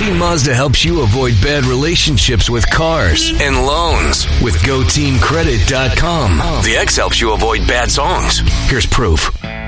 Team Mazda helps you avoid bad relationships with cars and loans with GoTeamCredit.com. The X helps you avoid bad songs. Here's proof.